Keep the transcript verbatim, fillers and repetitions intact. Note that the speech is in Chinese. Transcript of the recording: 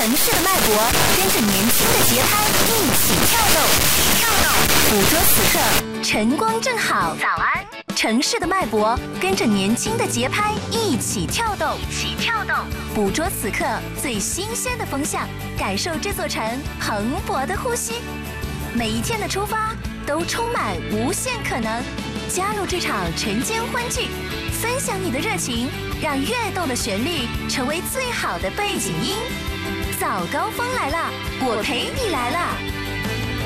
城市的脉搏，跟着年轻的节拍一起跳动，跳动，捕捉此刻晨光正好，早安。城市的脉搏，跟着年轻的节拍一起跳动，一起跳动，捕捉此刻最新鲜的风向，感受这座城蓬勃的呼吸。每一天的出发都充满无限可能，加入这场晨间欢聚，分享你的热情，让跃动的旋律成为最好的背景音。早高峰来了，我陪你来了。